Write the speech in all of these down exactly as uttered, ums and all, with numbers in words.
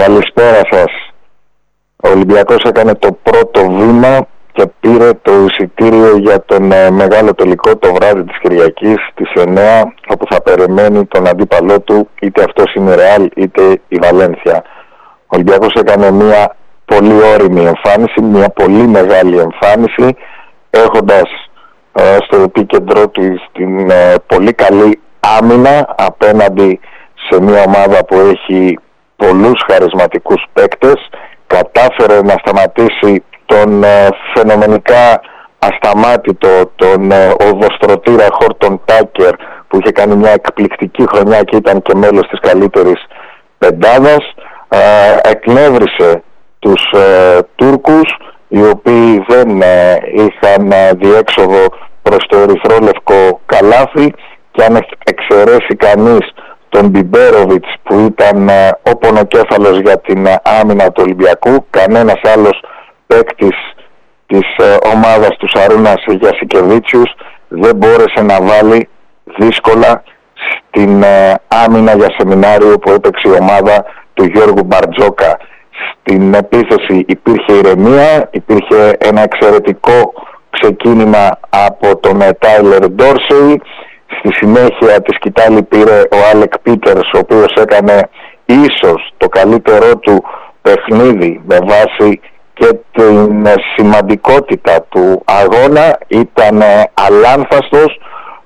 Καλησπέρα σας. Ο Ολυμπιακός έκανε το πρώτο βήμα και πήρε το εισιτήριο για τον ε, μεγάλο τελικό το βράδυ της Κυριακής στις εννιά, όπου θα περιμένει τον αντίπαλό του, είτε αυτός είναι η Ρεάλ είτε η Βαλένθια. Ο Ολυμπιακός έκανε μια πολύ ώριμη εμφάνιση, μια πολύ μεγάλη εμφάνιση, έχοντας ε, στο επίκεντρό του την ε, πολύ καλή άμυνα απέναντι σε μια ομάδα που έχει πολλούς χαρισματικούς παίκτες. Κατάφερε να σταματήσει τον ε, φαινομενικά ασταμάτητο, τον ε, οδοστρωτήρα Χόρτον Τάκερ, που είχε κάνει μια εκπληκτική χρονιά και ήταν και μέλος της καλύτερης πεντάδας. Ε, εκνεύρισε τους ε, Τούρκους, οι οποίοι δεν ε, είχαν ε, διέξοδο προς το ερυθρόλευκο καλάθι, και αν εξαιρέσει κανείς τον Μπιμπέροβιτς, που ήταν ε, ο πονοκέφαλος για την ε, άμυνα του Ολυμπιακού, κανένας άλλος παίκτης της ε, ομάδας του Σαρούνας Γιασικεβίτσιους δεν μπόρεσε να βάλει δύσκολα στην ε, άμυνα για σεμινάριο που έπαιξε η ομάδα του Γιώργου Μπαρτζόκα. Στην επίθεση υπήρχε ηρεμία, υπήρχε ένα εξαιρετικό ξεκίνημα από τον Τάιλερ Ντόρσεϊ. Στη συνέχεια τη σκητάλη πήρε ο Άλεκ Πίτερς, ο οποίος έκανε ίσως το καλύτερό του παιχνίδι με βάση και την σημαντικότητα του αγώνα. Ήταν αλάνθαστος.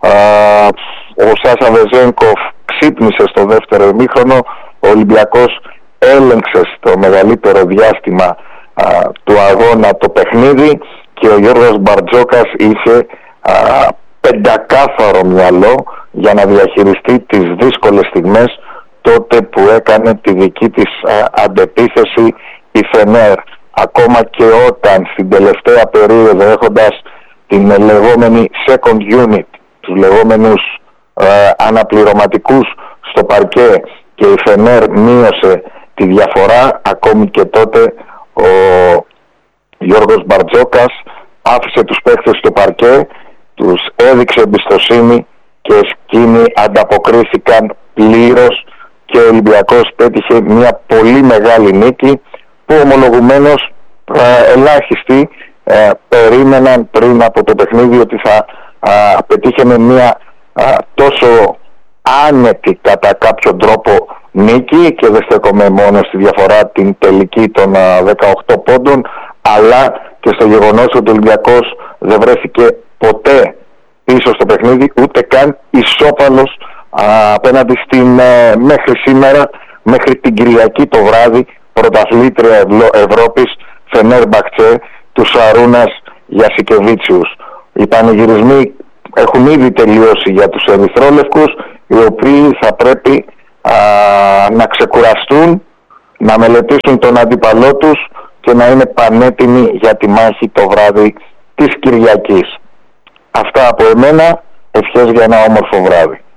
Ο Σάσα Βεζένκοφ ξύπνησε στο δεύτερο ημίχρονο. Ο Ολυμπιακός έλεγξε στο μεγαλύτερο διάστημα α, του αγώνα το παιχνίδι, και ο Γιώργος Μπαρτζόκας είχε α, πεντακάθαρο μυαλό για να διαχειριστεί τις δύσκολες στιγμές, τότε που έκανε τη δική της α, αντεπίθεση η Φενέρ. Ακόμα και όταν στην τελευταία περίοδο, έχοντας την λεγόμενη second unit, τους λεγόμενους α, αναπληρωματικούς στο παρκέ, και η Φενέρ μείωσε τη διαφορά, ακόμη και τότε ο Γιώργος Μπαρτζόκας άφησε τους παίκτες στο παρκέ, τους έδειξε εμπιστοσύνη και εκείνοι ανταποκρίθηκαν πλήρως, και ο Ολυμπιακός πέτυχε μια πολύ μεγάλη νίκη που ομολογουμένως ε, ελάχιστοι ε, περίμεναν πριν από το παιχνίδι ότι θα ε, πετύχαινε μια ε, τόσο άνετη κατά κάποιο τρόπο νίκη, και δεν στέκομαι μόνο στη διαφορά την τελική των ε, δεκαοκτώ πόντων, αλλά και στο γεγονός ότι ο Ολυμπιακός δεν βρέθηκε ποτέ πίσω στο παιχνίδι, ούτε καν ισόπαλος α, απέναντι στην ε, μέχρι σήμερα, μέχρι την Κυριακή το βράδυ, πρωταθλήτρια Ευλο, Ευρώπης Φενέρμπαχτσε του Σαρούνας Γιασικεβίτσιους. Οι πανηγυρισμοί έχουν ήδη τελειώσει για τους ερυθρόλευκους, οι οποίοι θα πρέπει α, να ξεκουραστούν, να μελετήσουν τον αντίπαλό τους και να είναι πανέτοιμοι για τη μάχη το βράδυ της Κυριακής. Αυτά από εμένα, ευχές για ένα όμορφο βράδυ.